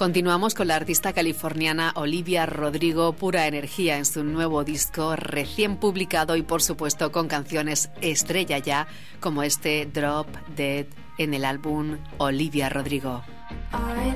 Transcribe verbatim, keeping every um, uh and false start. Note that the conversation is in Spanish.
Continuamos con la artista californiana Olivia Rodrigo, pura energía en su nuevo disco recién publicado y por supuesto con canciones estrella ya, como este Drop Dead en el álbum Olivia Rodrigo.